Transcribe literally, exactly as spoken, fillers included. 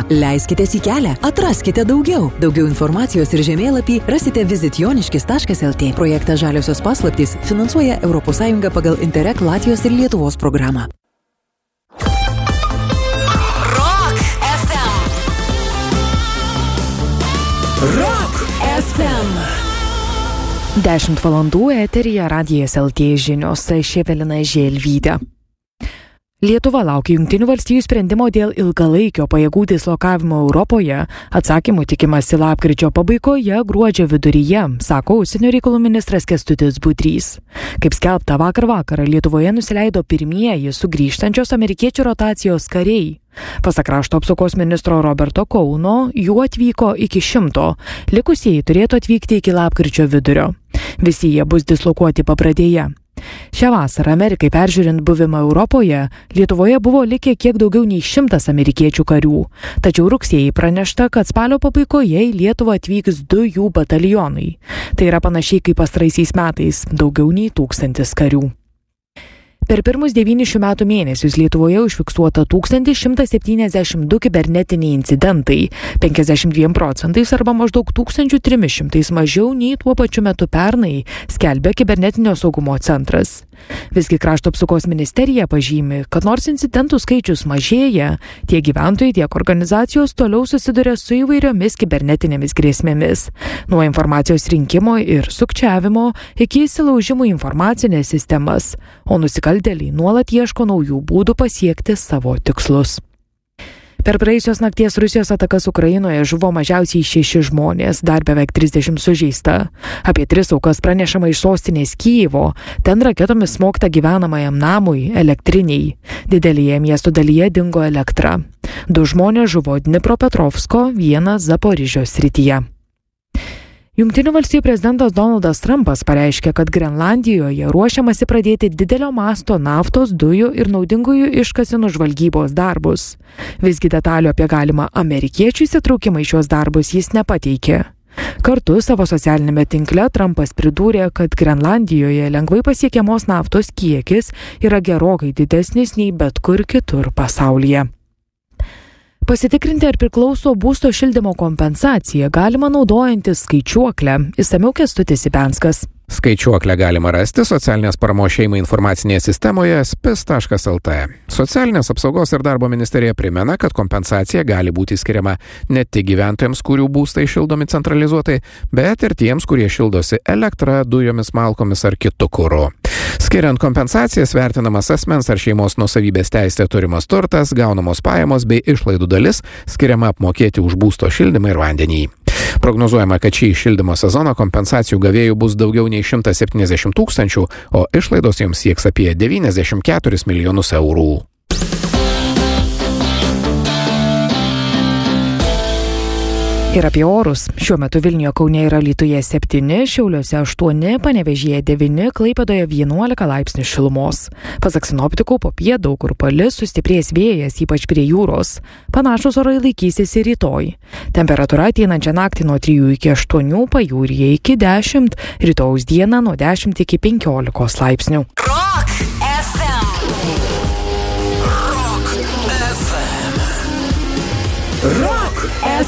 Leiskitės į kelią, atraskite daugiau. Daugiau informacijos ir žemėlapį rasite visit joniškis taškas el tė. Projektą Žaliosios paslaptys finansuoja Europos Sąjunga pagal Interreg Latvijos ir Lietuvos programą. Rock ef em. Rock ef em. dešimt valandų eteryje Radijas el tė žinios, Ševelina Želvytė. Lietuva laukia Jungtinių valstijų sprendimo dėl ilgalaikio pajėgų dislokavimo Europoje. Atsakymų tikimasi lapkričio pabaigoje, gruodžio viduryje, sako užsienio reikalų ministras Kęstutis Budrys. Kaip skelbta, vakar vakarą Lietuvoje nusileido pirmieji sugrįžtančios amerikiečių rotacijos kariai. Pasak krašto apsaugos ministro Roberto Kauno, jų atvyko iki šimto, likusieji turėtų atvykti iki lapkričio vidurio. Visi jie bus dislokuoti Pabradėje. Šią vasarą Amerikai peržiūrint buvimą Europoje, Lietuvoje buvo likę kiek daugiau nei šimtas amerikiečių karių. Tačiau rugsėjį pranešta, kad spalio pabaigoje į Lietuvą atvyks du jų batalionai. Tai yra panašiai kaip pastaraisiais metais, daugiau nei tūkstantis karių. Per pirmus devynis šių metų mėnesius Lietuvoje užfiksuota tūkstantis šimtas septyniasdešimt du kibernetiniai incidentai, penkiasdešimt dviem procentais arba maždaug tūkstantis trimis šimtais mažiau nei tuo pačiu metu pernai, skelbia kibernetinio saugumo centras. Visgi krašto apsaugos ministerija pažymi, kad nors incidentų skaičius mažėja, tiek gyventojai, tiek organizacijos toliau susiduria su įvairiomis kibernetinėmis grėsmėmis. Nuo informacijos rinkimo ir sukčiavimo iki įsilaužimų į informacinės sistemas, o nusikaltėliai nuolat ieško naujų būdų pasiekti savo tikslus. Per praėjusios nakties Rusijos atakas Ukrainoje žuvo mažiausiai šeši žmonės, dar beveik trisdešimt sužeista. Apie tris aukas pranešama iš sostinės Kijevo, ten raketomis smogta gyvenamajam namui, elektriniai. Didelėje miesto dalyje dingo elektra. Du žmonės žuvo Dnipropetrovsko, vienas Zaporižės srityje. Jungtinių valstijų prezidentas Donaldas Trumpas pareiškė, kad Grenlandijoje ruošiamasi pradėti didelio masto naftos, dujų ir naudingųjų iškasenų žvalgybos darbus. Visgi detalių apie galimą amerikiečių įsitraukimą į šios darbus jis nepateikė. Kartu savo socialinėme tinkle Trumpas pridūrė, kad Grenlandijoje lengvai pasiekiamos naftos kiekis yra gerokai didesnis nei bet kur kitur pasaulyje. Pasitikrinti, ar priklauso būsto šildymo kompensacija, galima naudojantis skaičiuoklę. Išsamiau Kęstutis Ibenskas. Skaičiuoklę galima rasti socialinės paramos šeimai informacinėje sistemoje es pė es taškas el tė. Socialinės apsaugos ir darbo ministerija primena, kad kompensacija gali būti skiriama ne tik gyventojams, kurių būstai šildomi centralizuotai, bet ir tiems, kurie šildosi elektra, dujomis, malkomis ar kitu kuru. Skiriant kompensacijas vertinamas asmens ar šeimos nuosavybės teisė turimas turtas, gaunamos pajamos bei išlaidų dalis skiriama apmokėti už būsto šildymą ir vandenį. Prognozuojama, kad šį šildymo sezoną kompensacijų gavėjų bus daugiau nei šimtas septyniasdešimt tūkstančių, o išlaidos jiems sieks apie devyniasdešimt keturis milijonus eurų. Ir apie orus. Šiuo metu Vilniuje, Kaune ir Alytuje septyni, Šiauliuose aštuoni, Panevėžyje devyni, Klaipėdoje vienuolika laipsnių šilumos. Pasak sinoptikų, popiet daug kur palis, sustiprės vėjas, ypač prie jūros. Panašus orai laikysis ir rytoj. Temperatūra ateinančią naktį nuo trijų iki aštuonių, pajūryje iki dešimt, rytojaus dieną nuo dešimt iki penkiolikos laipsnių. Rock ef em. Rock ef em. Rock ef